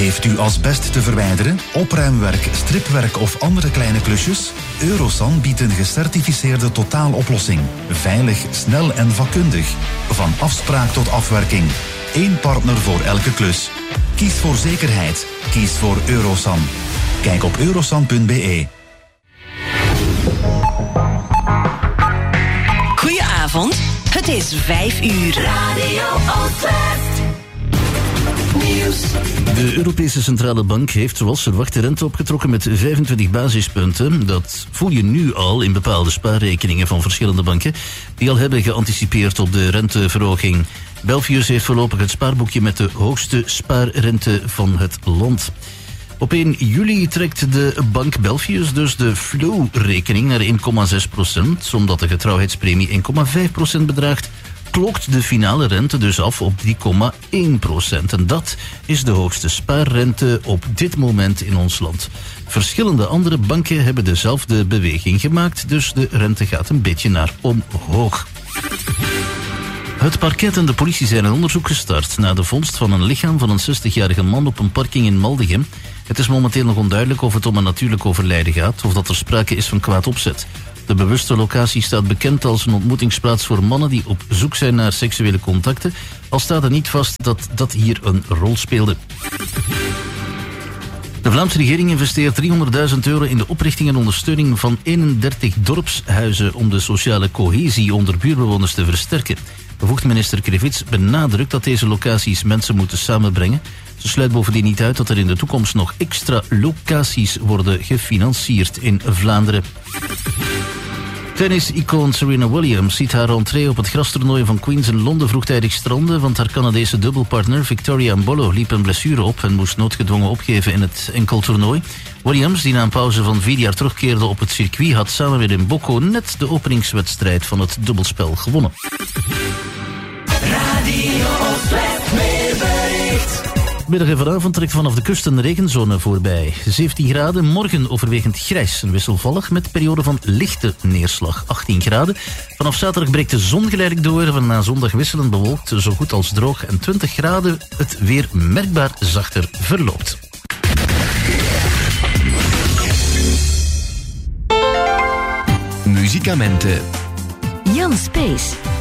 Heeft u asbest te verwijderen, opruimwerk, stripwerk of andere kleine klusjes? Eurosan biedt een gecertificeerde totaaloplossing. Veilig, snel en vakkundig. Van afspraak tot afwerking. 1 partner voor elke klus. Kies voor zekerheid. Kies voor Eurosan. Kijk op eurosan.be. Goedenavond, het is 5 uur. Radio Oost-West. Nieuws. De Europese Centrale Bank heeft zoals verwacht de rente opgetrokken met 25 basispunten. Dat voel je nu al in bepaalde spaarrekeningen van verschillende banken die al hebben geanticipeerd op de renteverhoging. Belfius heeft voorlopig het spaarboekje met de hoogste spaarrente van het land. Op 1 juli trekt de bank Belfius dus de flow-rekening naar 1,6%. Omdat de getrouwheidspremie 1,5% bedraagt, klokt de finale rente dus af op 3,1%. En dat is de hoogste spaarrente op dit moment in ons land. Verschillende andere banken hebben dezelfde beweging gemaakt, dus de rente gaat een beetje naar omhoog. Het parket en de politie zijn een onderzoek gestart na de vondst van een lichaam van een 60-jarige man op een parking in Maldegem. Het is momenteel nog onduidelijk of het om een natuurlijk overlijden gaat of dat er sprake is van kwaad opzet. De bewuste locatie staat bekend als een ontmoetingsplaats voor mannen die op zoek zijn naar seksuele contacten, al staat er niet vast dat dat hier een rol speelde. De Vlaamse regering investeert €300.000 in de oprichting en ondersteuning van 31 dorpshuizen om de sociale cohesie onder buurtbewoners te versterken. Bevoegd minister Krevits benadrukt dat deze locaties mensen moeten samenbrengen. Ze sluit bovendien niet uit dat er in de toekomst nog extra locaties worden gefinancierd in Vlaanderen. Tennis-icoon Serena Williams ziet haar entree op het grastoernooi van Queens in Londen vroegtijdig stranden, want haar Canadese dubbelpartner Victoria Mbolo liep een blessure op en moest noodgedwongen opgeven in het enkeltoernooi. Williams, die na een pauze van 4 jaar terugkeerde op het circuit, had samen met Mboko net de openingswedstrijd van het dubbelspel gewonnen. Radio Oost-West weerbericht. Middag en vanavond trekt vanaf de kust een regenzone voorbij. 17 graden, morgen overwegend grijs en wisselvallig met periode van lichte neerslag. 18 graden. Vanaf zaterdag breekt de zon geleidelijk door, waarna zondag wisselend bewolkt, zo goed als droog. En 20 graden, het weer merkbaar zachter verloopt. Muzikamente. Jan Space.